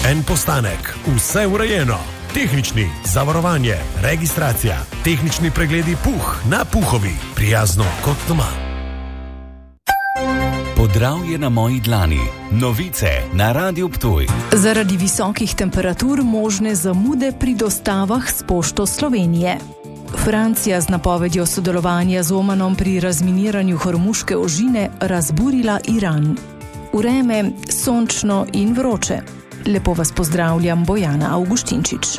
En postanek, vse urejeno. Tehnični, zavarovanje, registracija, tehnični pregledi Puh na Puhovi. Prijazno kot doma. Podravje na moji dlani. Novice na Radiu Ptuj. Zaradi visokih temperatur možne zamude pri dostavah s Pošto Slovenije. Francija z napovedjo sodelovanja z Omanom pri razminiranju hormuške ožine razburila Iran. Vreme sončno in vroče. Lepo vas pozdravljam, Bojana Avguštinčič.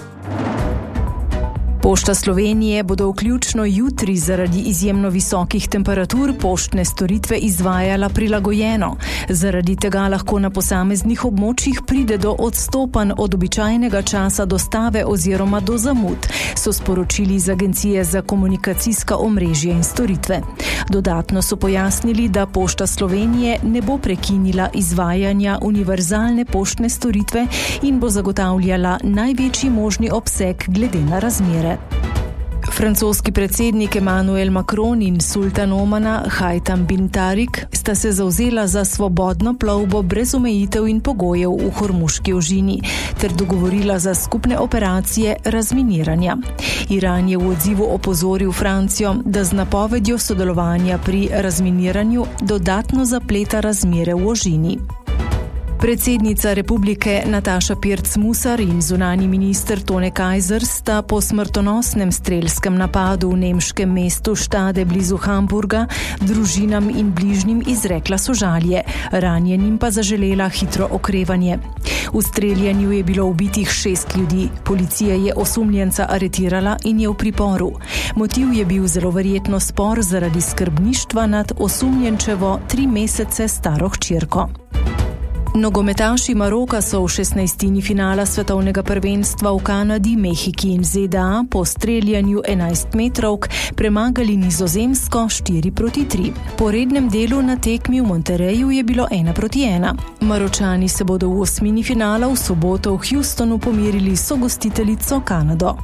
Pošta Slovenije bodo vključno jutri zaradi izjemno visokih temperatur poštne storitve izvajala prilagojeno. Zaradi tega lahko na posameznih območjih pride do odstopanj od običajnega časa dostave oziroma do zamud, so sporočili z Agencije za komunikacijska omrežja in storitve. Dodatno so pojasnili, da Pošta Slovenije ne bo prekinila izvajanja univerzalne poštne storitve in bo zagotavljala največji možni obseg glede na razmere. Francoski predsednik Emmanuel Macron in sultan Omana Haitham bin Tarik sta se zavzela za svobodno plovbo brez omejitev in pogojev v hormuški ožini ter dogovorila za skupne operacije razminiranja. Iran je v odzivu opozoril Francijo, da z napovedjo sodelovanja pri razminiranju dodatno zapleta razmere v ožini. Predsednica republike Nataša Pirc Musar in zunanji minister Tone Kajzer sta po smrtonosnem strelskem napadu v nemškem mestu Stade blizu Hamburga družinam in bližnjim izrekla sožalje, ranjenim pa zaželela hitro okrevanje. V streljanju je bilo ubitih 6 ljudi. Policija je osumljenca aretirala in je v priporu. Motiv je bil zelo verjetno spor zaradi skrbništva nad osumljenčevo 3 mesece staro hčerko. Nogometaši Maroka so v 16. finala svetovnega prvenstva v Kanadi, Mehiki in ZDA po streljanju 11 metrovk premagali Nizozemsko 4-3. Po rednem delu na tekmi v Monterreju je bilo 1-1. Maročani se bodo v osmini finala v soboto v Houstonu pomerili s gostiteljico Kanado.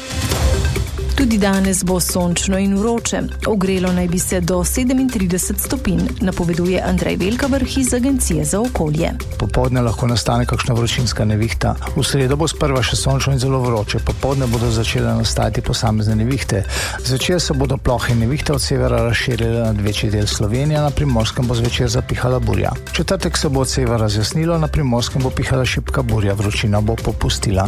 Tudi danes bo sončno in vroče. Ogrelo naj bi se do 37 stopinj, napoveduje Andrej Velkavrh iz Agencije za okolje. Popoldne lahko nastane kakšna vročinska nevihta. V sredo bo sprva še sončno in zelo vroče. Popoldne bodo začele nastajati posamezne nevihte. Zvečer se bodo plohe nevihte od severa razširile nad večji del Slovenije, na Primorskem bo zvečer zapihala burja. V četrtek se bo od severa razjasnilo, na Primorskem bo pihala šibka burja, vročina bo popustila.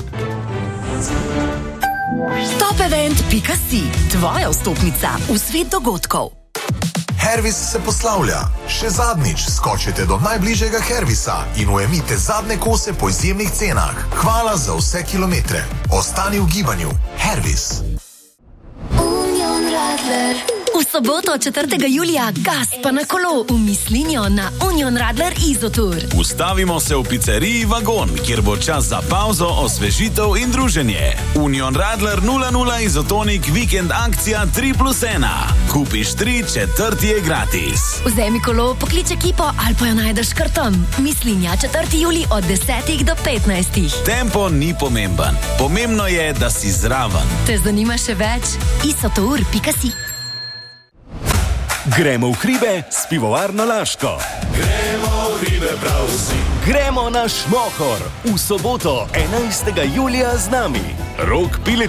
Topevent.si, tvoja vstopnica v svet dogodkov. Hervis se poslavlja. Še zadnjič skočite do najbližjega Hervisa in ujemite zadnje kose po izjemnih cenah. Hvala za vse kilometre. Ostani v gibanju. Hervis. Union Radler. V soboto 4. julija gas pa na kolo v Mislinjo na Union Radler Izotour. Ustavimo se v pizzeriji Vagon, kjer bo čas za pauzo, osvežitev in druženje. Union Radler 00 Izotonik vikend akcija 3+1. Kupiš 3, 4 je gratis. Vzemi kolo, poklič ekipo ali pa jo najdeš kar tam. Mislinja 4. julij od 10 do 15. Tempo ni pomemben. Pomembno je, da si zraven. Te zanima še več? Izotour.si. Gremo v hribe s pivovarno Laško. Gremo v hribe prav vsi. Gremo na Šmohor v soboto 11. julija z nami. Rok Pile